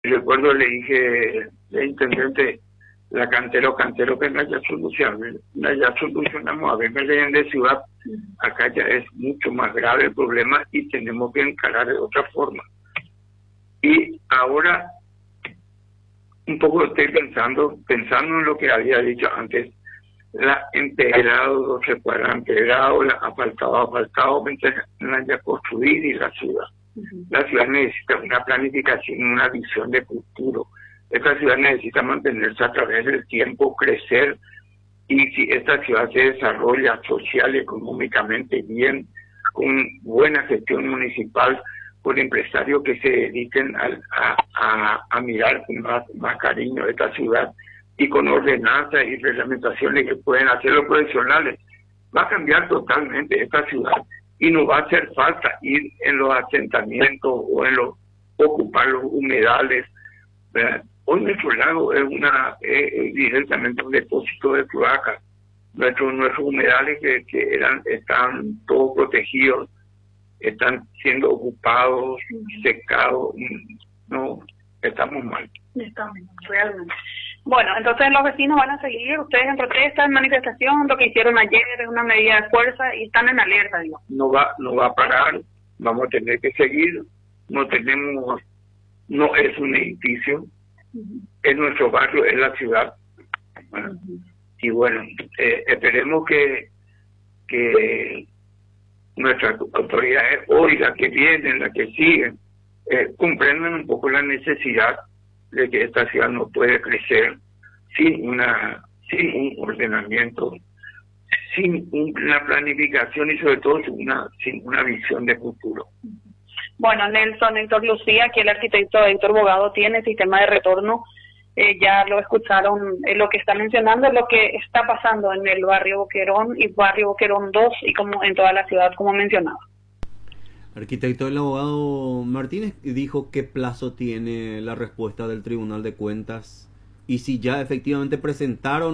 Recuerdo le dije al intendente, la cantero que no haya solución, no haya solucionamos a ver de ciudad, acá ya es mucho más grave el problema y tenemos que encarar de otra forma. Y ahora un poco estoy pensando en lo que había dicho antes, la empedrado, se fuera empedrado, la asfaltado, mientras no haya construir y la ciudad. La ciudad necesita una planificación, una visión de futuro. Esta ciudad necesita mantenerse a través del tiempo, crecer, y si esta ciudad se desarrolla social, económicamente bien, con buena gestión municipal, con empresarios que se dediquen a mirar con más cariño esta ciudad, y con ordenanzas y reglamentaciones que pueden hacer los profesionales, va a cambiar totalmente esta ciudad. Y no va a hacer falta ir en los asentamientos o en ocupar los humedales, ¿verdad? Hoy nuestro lago es directamente un depósito de cloaca. Nuestros humedales están todos protegidos, están siendo ocupados, secados, no, estamos mal. Estamos realmente. Bueno, entonces los vecinos van a seguir, ustedes en protesta, en manifestación, lo que hicieron ayer es una medida de fuerza y están en alerta, digo. No va a parar, vamos a tener que seguir, no es un edificio, es nuestro barrio, es la ciudad. Bueno, y bueno, esperemos que nuestras autoridades hoy, las que vienen, las que siguen, comprendan un poco la necesidad de que esta ciudad no puede crecer sin un ordenamiento, sin una planificación y sobre todo sin una visión de futuro. Bueno, Nelson, Héctor Lucía, aquí el arquitecto Héctor Bogado tiene sistema de retorno, ya lo escucharon, lo que está mencionando es lo que está pasando en el barrio Boquerón y barrio Boquerón 2 y como en toda la ciudad, como mencionaba. Arquitecto, el abogado Martínez dijo qué plazo tiene la respuesta del Tribunal de Cuentas y si ya efectivamente presentaron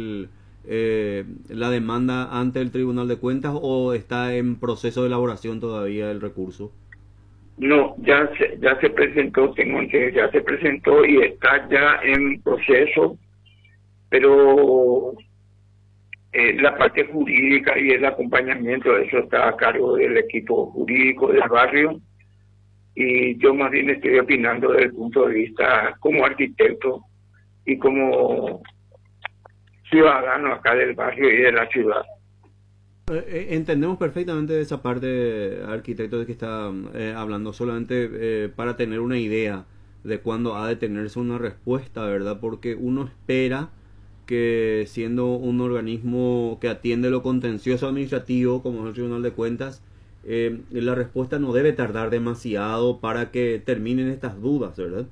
la demanda ante el Tribunal de Cuentas o está en proceso de elaboración todavía el recurso. No, ya se presentó, ya se presentó y está ya en proceso, pero la parte jurídica y el acompañamiento de eso está a cargo del equipo jurídico del barrio, y yo más bien estoy opinando desde el punto de vista como arquitecto y como ciudadano acá del barrio y de la ciudad. Entendemos perfectamente esa parte, arquitecto, de que está hablando, solamente para tener una idea de cuándo ha de tenerse una respuesta, ¿verdad? Porque uno espera que, siendo un organismo que atiende lo contencioso administrativo como es el Tribunal de Cuentas, la respuesta no debe tardar demasiado para que terminen estas dudas, ¿verdad?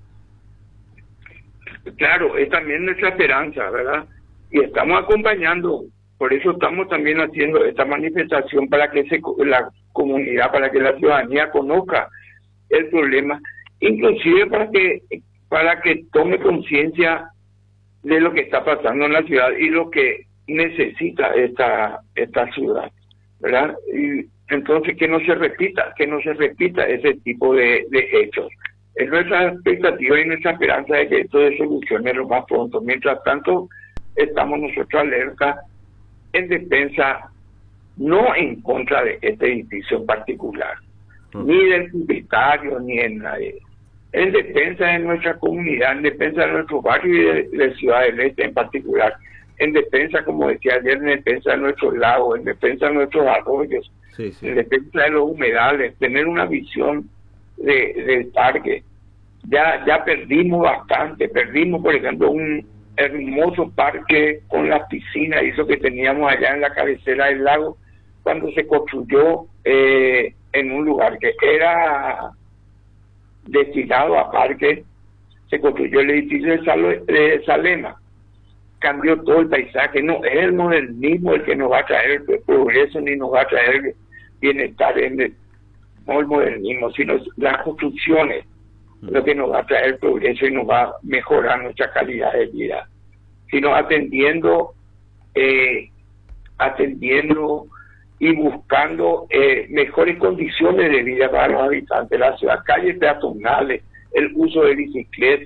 Claro, es también nuestra esperanza, ¿verdad? Y estamos acompañando, por eso estamos también haciendo esta manifestación para que la comunidad, para que la ciudadanía conozca el problema, inclusive para que tome conciencia de lo que está pasando en la ciudad y lo que necesita esta ciudad, ¿verdad? Y entonces que no se repita ese tipo de hechos. Es nuestra expectativa y nuestra esperanza de que esto se solucione lo más pronto. Mientras tanto, estamos nosotros alerta en defensa, no en contra de este edificio en particular, ni del propietario, ni en nadie. En defensa de nuestra comunidad, en defensa de nuestro barrio y de Ciudad del Este en particular, en defensa, como decía ayer, en defensa de nuestros lagos, en defensa de nuestros arroyos, en defensa de los humedales, tener una visión del parque. Ya perdimos bastante, por ejemplo, un hermoso parque con las piscinas y eso que teníamos allá en la cabecera del lago, cuando se construyó en un lugar que era destinado a parque, se construyó el edificio de Salema, cambió todo el paisaje. No es el modernismo el que nos va a traer el progreso ni nos va a traer bienestar, no el modernismo, sino las construcciones lo que nos va a traer el progreso y nos va a mejorar nuestra calidad de vida, sino atendiendo y buscando mejores condiciones de vida para los habitantes de la ciudad, calles peatonales, el uso de bicicleta,